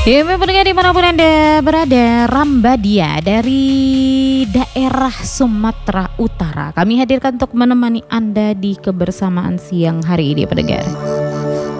Ya, pendengar dimanapun Anda berada, Rambadia dari daerah Sumatera Utara. Kami hadirkan untuk menemani Anda di kebersamaan siang hari ini, pendengar.